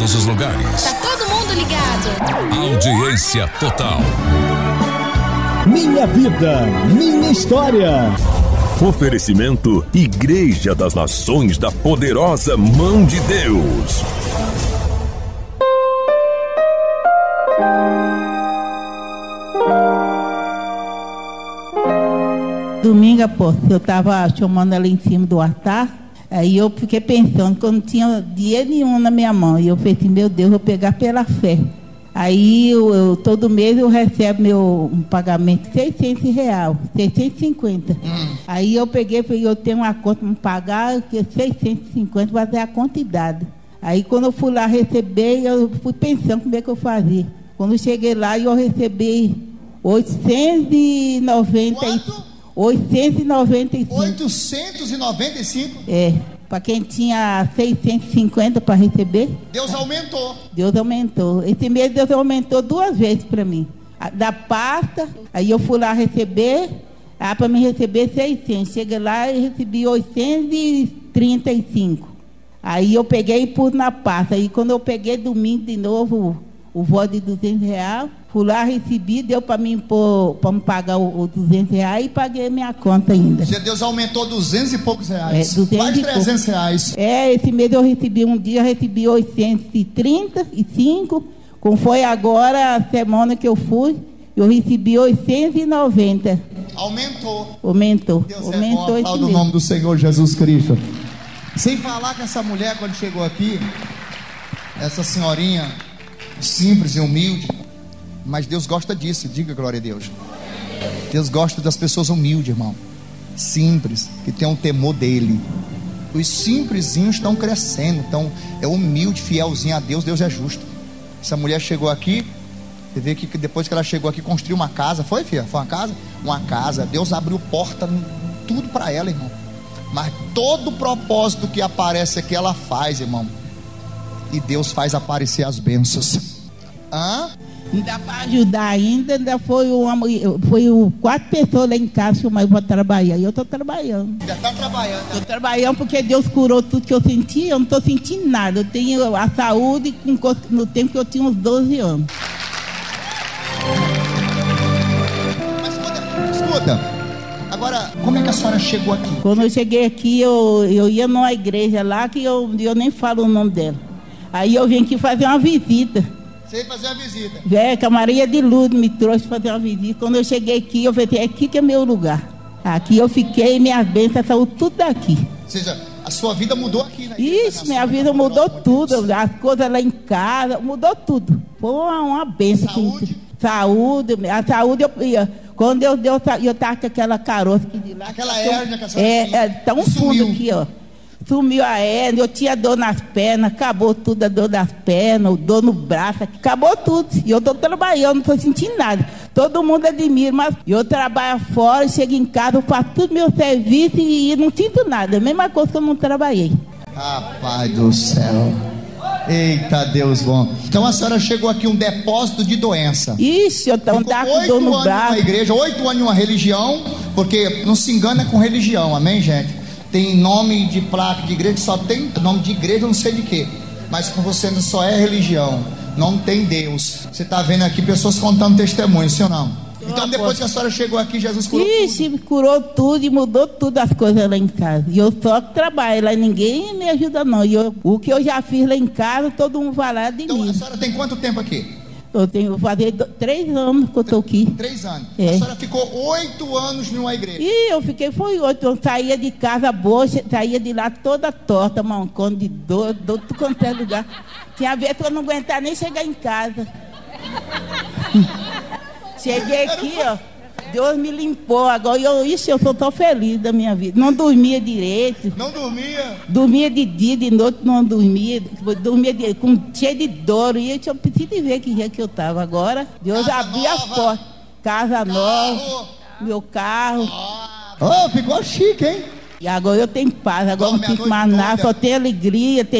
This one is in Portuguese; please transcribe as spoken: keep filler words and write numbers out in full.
todos os lugares. Tá todo mundo ligado. Audiência total. Minha vida, minha história. Oferecimento Igreja das Nações da Poderosa Mão de Deus. Domingo, pô, eu tava chamando ela em cima do altar. Aí eu fiquei pensando que eu não tinha dinheiro nenhum na minha mão. E eu falei assim, meu Deus, eu vou pegar pela fé. Aí eu, eu, todo mês eu recebo meu um pagamento de seiscentos reais, seiscentos e cinquenta. Hum. Aí eu peguei e falei, eu tenho uma conta para pagar, que é seiscentos e cinquenta, vai ser a quantidade. Aí quando eu fui lá receber, eu fui pensando como é que eu fazia. Quando eu cheguei lá, eu recebi oitocentos e noventa e cinco. oitocentos e noventa e cinco. oitocentos e noventa e cinco? É. Para quem tinha seiscentos e cinquenta para receber. Deus aumentou. Deus aumentou. Esse mês Deus aumentou duas vezes para mim. Da pasta, aí eu fui lá receber, ah, para me receber seiscentos. Cheguei lá e recebi oitocentos e trinta e cinco. Aí eu peguei e pus na pasta. Aí quando eu peguei domingo de novo o voto de duzentos reais, fui lá, recebi, deu para mim para me pagar os duzentos reais e paguei minha conta ainda. Deus aumentou duzentos e poucos reais. É, duzentos mais e trezentos pouco. reais. É, esse mês eu recebi um dia, eu recebi oitocentos e trinta e cinco. Como foi agora, a semana que eu fui, eu recebi oitocentos e noventa. Aumentou. Aumentou. Deus Aumentou é bom, do nome do Senhor Jesus Cristo. Sem falar que essa mulher, quando chegou aqui, essa senhorinha simples e humilde, mas Deus gosta disso, diga glória a Deus. Deus gosta das pessoas humildes, irmão, simples, que tem um temor dele. Os simplesinhos estão crescendo, então é humilde, fielzinho a Deus. Deus é justo. Essa mulher chegou aqui, você vê que depois que ela chegou aqui, construiu uma casa. Foi, filha? Foi uma casa? Uma casa. Deus abriu porta, tudo para ela, irmão. Mas todo o propósito que aparece aqui, ela faz, irmão. E Deus faz aparecer as bênçãos. Hã? Ainda para ajudar ainda, ainda foi, uma, foi quatro pessoas lá em casa que eu mais vou trabalhar. E eu estou trabalhando. Já está trabalhando. Estou trabalhando porque Deus curou tudo que eu senti. Eu não estou sentindo nada. Eu tenho a saúde no tempo que eu tinha uns doze anos. Mas escuta, escuta. Agora, como é que a senhora chegou aqui? Quando eu cheguei aqui, eu, eu ia numa igreja lá que eu, eu nem falo o nome dela. Aí eu vim aqui fazer uma visita. Você ia fazer uma visita? É, que a Maria de Lourdes me trouxe fazer uma visita. Quando eu cheguei aqui, eu falei, é aqui que é meu lugar. Aqui eu fiquei, minhas bênçãos saiu tudo daqui. Ou seja, a sua vida mudou aqui, né? Isso, minha vida mudou tudo. As coisas lá em casa, mudou tudo. Foi uma, uma bênção. Saúde? Saúde. A saúde, eu ia. Quando Deus deu, eu estava com aquela caroça aqui de lá. Aquela hérnia que a senhora É, tinha. é tão fundo aqui, ó. Sumiu a hérnia, eu tinha dor nas pernas, acabou tudo, a dor das pernas, dor no braço, acabou tudo. E eu estou trabalhando, não estou sentindo nada. Todo mundo admira, mas eu trabalho fora, chego em casa, eu faço tudo meu serviço e, e não sinto nada. A mesma coisa que eu não trabalhei. Rapaz do céu. Eita, Deus bom. Então a senhora chegou aqui um depósito de doença. Ixi, eu estava com dor no braço. Oito anos na igreja, oito anos em uma religião, porque não se engana com religião, amém, gente? Tem nome de placa de igreja que só tem nome de igreja, eu não sei de quê. Mas com você não só é religião, não tem Deus. Você está vendo aqui pessoas contando testemunho, sim ou não? Então depois que a senhora chegou aqui, Jesus curou Ixi, tudo. curou tudo e mudou tudo as coisas lá em casa. E eu só que trabalho lá, ninguém me ajuda não. E eu, o que eu já fiz lá em casa, todo mundo vai lá de então, mim. A senhora tem quanto tempo aqui? Eu tenho, vou fazer do, três anos que eu estou aqui. Três anos. É. A senhora ficou oito anos numa igreja. E eu fiquei, foi oito. Eu saía de casa boa, saía de lá toda torta, mancando de dor, dor, tudo quanto é lugar. Tinha vez que eu não aguentava nem chegar em casa. Cheguei aqui, ó. Deus me limpou. Agora eu, ixi, eu sou tão feliz da minha vida. Não dormia direito. Não dormia? Dormia de dia, de noite não dormia. Dormia de, com, cheio de dor. E eu preciso ver que dia que eu estava. Agora, Deus Casa abriu as nova. portas. Casa Carro. nova, meu carro. Oh, ficou chique, hein? E agora eu tenho paz. Agora Dorme não a fico noite mais nada. toda. Só tenho alegria. Tenho